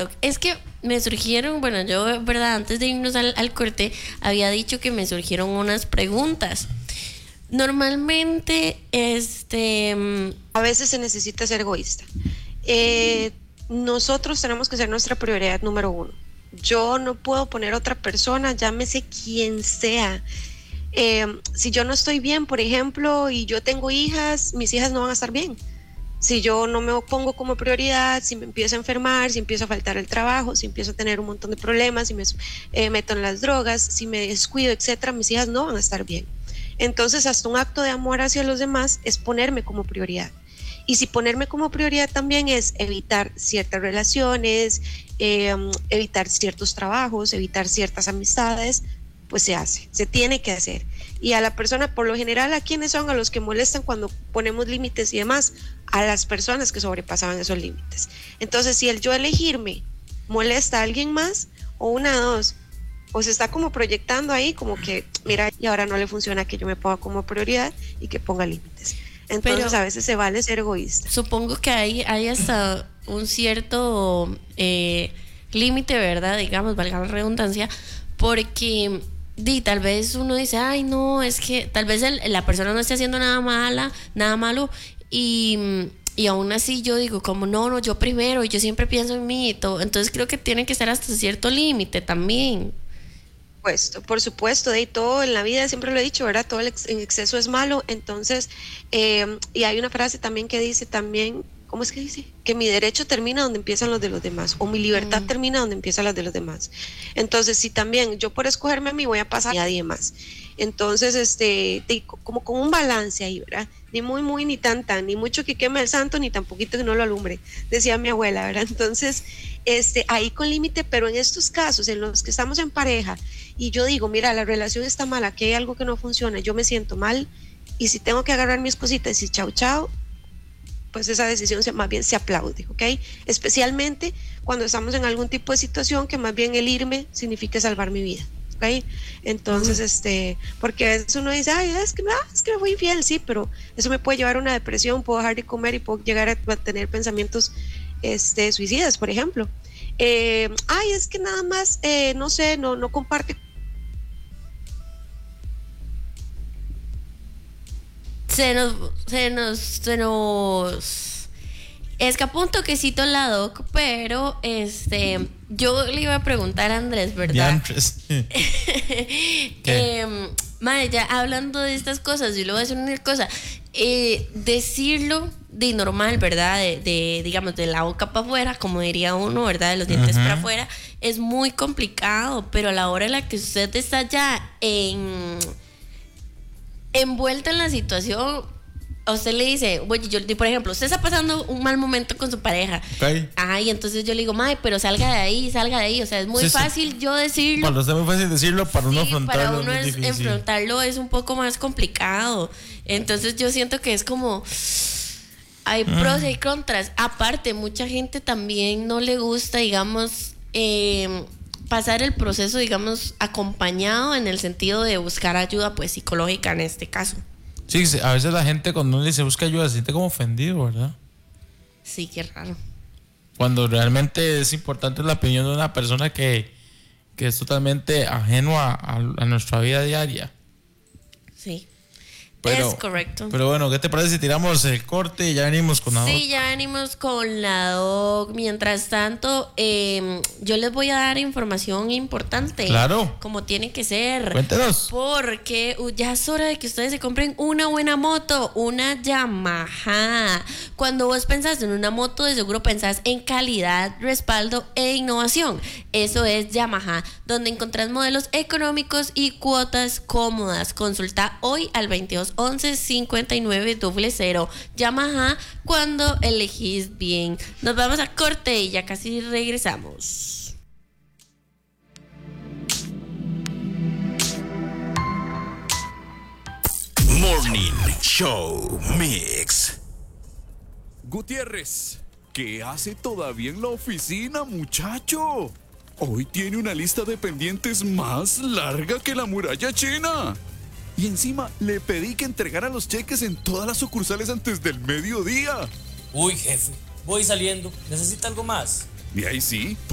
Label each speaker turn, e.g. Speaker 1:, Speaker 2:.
Speaker 1: Doc. Es que me surgieron, bueno, yo, verdad, antes de irnos al corte, había dicho que me surgieron unas preguntas. Normalmente,
Speaker 2: A veces se necesita ser egoísta. Nosotros tenemos que ser nuestra prioridad número uno. Yo no puedo poner a otra persona, llámese quien sea. Si yo no estoy bien, por ejemplo, y yo tengo hijas, mis hijas no van a estar bien. Si yo no me pongo como prioridad, si me empiezo a enfermar, si empiezo a faltar el trabajo, si empiezo a tener un montón de problemas, si me meto en las drogas, si me descuido, etcétera, mis hijas no van a estar bien. Entonces, hasta un acto de amor hacia los demás es ponerme como prioridad. Y si ponerme como prioridad también es evitar ciertas relaciones, evitar ciertos trabajos, evitar ciertas amistades, pues se hace, se tiene que hacer. Y a la persona, por lo general, ¿a quiénes son? A los que molestan cuando ponemos límites y demás, a las personas que sobrepasaban esos límites. Entonces, si el yo elegirme molesta a alguien más, o una de dos, o se está como proyectando ahí como que, mira, y ahora no le funciona que yo me ponga como prioridad y que ponga límites. Entonces, pero a veces se vale ser egoísta.
Speaker 1: Supongo que hay hasta un cierto límite, ¿verdad? Digamos, valga la redundancia, porque tal vez uno dice, ay, no, es que tal vez la persona no esté haciendo nada malo, y aún así yo digo, como no, yo primero, y yo siempre pienso en mí y todo. Entonces creo que tiene que ser hasta cierto límite también.
Speaker 2: Por supuesto, de todo en la vida siempre lo he dicho, ¿verdad? Todo en exceso es malo. Entonces, y hay una frase también que dice también, ¿cómo es que dice? Que mi derecho termina donde empiezan los de los demás, o mi libertad termina donde empiezan las de los demás. Entonces, si también yo por escogerme a mí voy a pasar a nadie más. Entonces, como con un balance ahí, ¿verdad? Ni muy, ni tan, ni mucho que queme el santo, ni tan poquito que no lo alumbre, decía mi abuela, ¿verdad? Entonces, ahí con límite, pero en estos casos en los que estamos en pareja y yo digo, mira, la relación está mala, que hay algo que no funciona, yo me siento mal, y si tengo que agarrar mis cositas y chao, pues esa decisión más bien se aplaude, ¿ok? Especialmente cuando estamos en algún tipo de situación que más bien el irme significa salvar mi vida, ¿ok? Entonces, porque a veces uno dice, ay, es que me fui infiel, sí, pero eso me puede llevar a una depresión, puedo dejar de comer y puedo llegar a tener pensamientos suicidas, por ejemplo. Ay, es que nada más, no sé, no comparte.
Speaker 1: Se nos escapó un toquecito la Doc, pero yo le iba a preguntar a Andrés, ¿verdad? Madre, ya hablando de estas cosas, yo le voy a decir una cosa, decirlo de normal, ¿verdad? Digamos, de la boca para afuera, como diría uno, ¿verdad? De los dientes para afuera, es muy complicado, pero a la hora en la que usted está ya envuelta en la situación, a usted le dice, oye, por ejemplo, usted está pasando un mal momento con su pareja.
Speaker 3: Okay.
Speaker 1: Y entonces yo le digo, mae, pero salga de ahí. O sea, es muy fácil yo decirlo.
Speaker 3: Para usted es muy fácil decirlo, para uno afrontarlo.
Speaker 1: Para uno enfrentarlo es un poco más complicado. Entonces yo siento que es como hay pros y hay contras. Aparte, mucha gente también no le gusta, digamos, pasar el proceso, digamos, acompañado, en el sentido de buscar ayuda, pues, psicológica en este caso.
Speaker 3: Sí, a veces la gente cuando uno dice busca ayuda se siente como ofendido, ¿verdad?
Speaker 1: Sí, qué raro.
Speaker 3: Cuando realmente es importante la opinión de una persona que es totalmente ajeno a nuestra vida diaria.
Speaker 1: Sí.
Speaker 3: Pero,
Speaker 1: es correcto.
Speaker 3: Pero bueno, ¿qué te parece si tiramos el corte y ya venimos con la Doc?
Speaker 1: Sí, ya venimos con la Doc. Mientras tanto, yo les voy a dar información importante.
Speaker 3: Claro.
Speaker 1: Como tiene que ser.
Speaker 3: Cuéntenos.
Speaker 1: Porque ya es hora de que ustedes se compren una buena moto, una Yamaha. Cuando vos pensás en una moto, de seguro pensás en calidad, respaldo e innovación. Eso es Yamaha, donde encontrás modelos económicos y cuotas cómodas. Consulta hoy al 2211-5900. Yamaha, cuando elegís bien. Nos vamos a corte y ya casi regresamos.
Speaker 4: Morning Show Mix.
Speaker 5: Gutiérrez, ¿qué hace todavía en la oficina, muchacho? Hoy tiene una lista de pendientes más larga que la muralla china. Y encima le pedí que entregara los cheques en todas las sucursales antes del mediodía.
Speaker 6: Uy, jefe, voy saliendo. ¿Necesita algo más?
Speaker 5: Y ahí sí,